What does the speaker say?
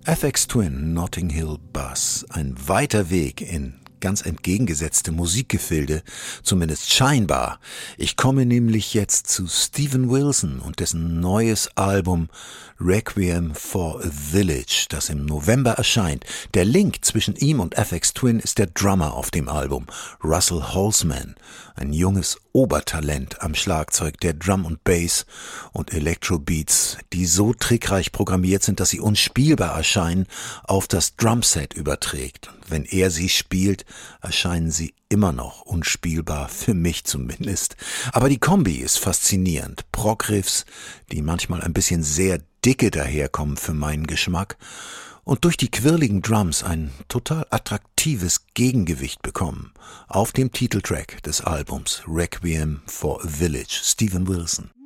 FX Twin, Notting Hill Bus, ein weiter Weg in ganz entgegengesetzte Musikgefilde, zumindest scheinbar. Ich komme nämlich jetzt zu Steven Wilson und dessen neues Album Requiem for a Village, das im November erscheint. Der Link zwischen ihm und FX Twin ist der Drummer auf dem Album, Russell Holzman, ein junges Obertalent am Schlagzeug, der Drum und Bass und Electrobeats, die so trickreich programmiert sind, dass sie unspielbar erscheinen, auf das Drumset überträgt. Und wenn er sie spielt, erscheinen sie immer noch unspielbar, für mich zumindest. Aber die Kombi ist faszinierend. Prog-Riffs, die manchmal ein bisschen sehr dicke daherkommen für meinen Geschmack, und durch die quirligen Drums ein total attraktives Gegengewicht bekommen. Auf dem Titeltrack des Albums Requiem for a Village, Steven Wilson.